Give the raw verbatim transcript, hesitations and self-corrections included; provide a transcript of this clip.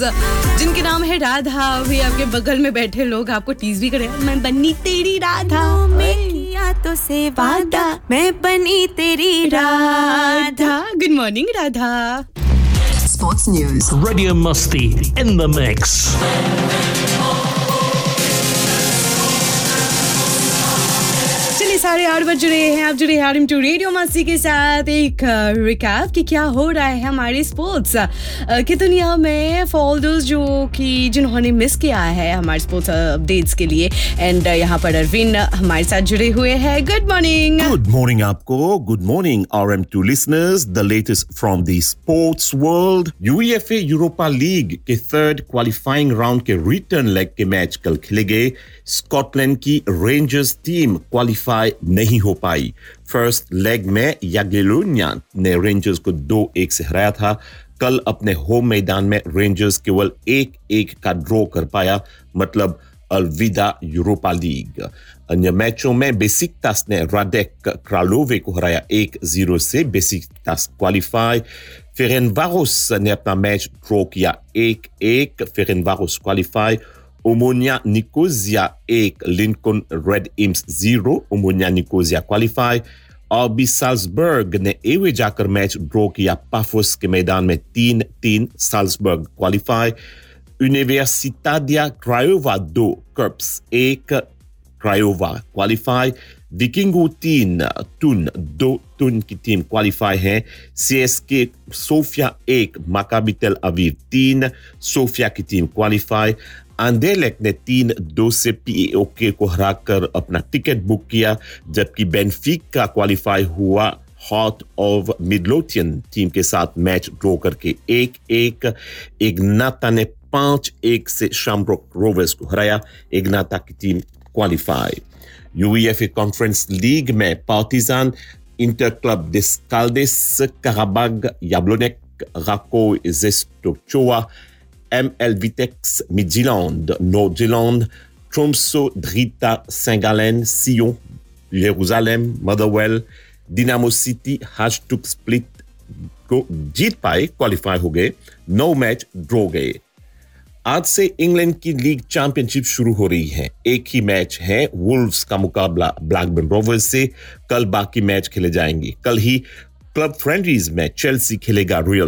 जिनके नाम है राधा, भी आपके बगल में बैठे लोग आपको टीज भी करे, मैं बनी तेरी राधा, मैं किया तो से वादा, मैं बनी तेरी Radha. Good morning Radha. Sports News. Radio Musty in the mix. चलिए साढ़े आठ बज रहे हैं, आप जुड़े हैं टू रेडियो मस्ती के साथ। एक रिकैप कि क्या हो रहा है हमारे स्पोर्ट्स की दुनिया में फॉर दोस जो कि जिन्होंने मिस किया है हमारे स्पोर्ट्स अपडेट्स के लिए। एंड यहाँ पर अरविंद हमारे साथ जुड़े हुए हैं। Good morning. गुड मॉर्निंग आपको। Good morning R M to listeners. The latest from the sports world. UEFA Europa league के थर्ड क्वालिफाइंग राउंड के रिटर्न लेग के मैच कल खेले गए। स्कॉटलैंड की रेंजर्स टीम क्वालिफाई नहीं हो पाई। फर्स्ट लेग में याग्लेलोनिया ने रेंजर्स को दो एक से हराया था। कल अपने होम मैदान में रेंजर्स केवल एक एक का ड्रॉ कर पाया, मतलब अलविदा यूरोपा लीग। अन्य मैचों में बेसिकतास ने राडेक क्रालोवे को हराया एक जीरो से, बेसिकतास क्वालिफाई। फेरेनवारोस ने अपना मैच ड्रॉ किया एक एक, फेरेनवारोस क्वालिफाई। ओमोनिया निकोसिया एक, Lincoln red इम्स zero, ओमोनिया Nicosia qualify. RB Salzburg ने एवे जाकर मैच ड्रॉ किया पाफोस के मैदान में तीन तीन, साल्जबर्ग क्वालिफाई। यूनिवर्सिटाडिया क्रायोवा दो, कर्प्स एक, क्रायोवा क्वालिफाई। विकिंगो तीन, टून दो, टून की टीम क्वालिफाई है। सीएसके सोफिया एक, माकाबी तेल अवीव तीन, सोफिया की टीम क्वालिफाई। अंडेलेक ने तीन दो से पीएओके को हराकर अपना टिकट बुक किया, जबकि बेनफिका क्वालिफाई हुआ हार्ट ऑफ मिडलोथियन टीम के साथ मैच ड्रॉ करके एक एक। इग्नाता ने पांच एक से शामरोक रोवर्स को हराया, इग्नाता की team qualify. UEFA conference league में partisan, inter club डिस्काल्डिस, कराबाग, याब्लोनेक, राको Zestochoa, M L Vitex, Midtjylland, Noord-Jylland, Tromsø, Drita, Saint-Gallen, Sion, Jérusalem, Motherwell, Dynamo City, Hajduk Split को जीत पाए, क्वालिफाई हो गए। नौ मैच ड्रॉ गए। आज से इंग्लैंड की लीग चैंपियनशिप शुरू हो रही है। एक ही मैच है, वुल्व्स का मुकाबला ब्लैकबर्न रोवर्स से। कल बाकी मैच खेले जाएंगे। कल ही क्लब फ्रेंडलीज में चेल्सी खेलेगा रॉयल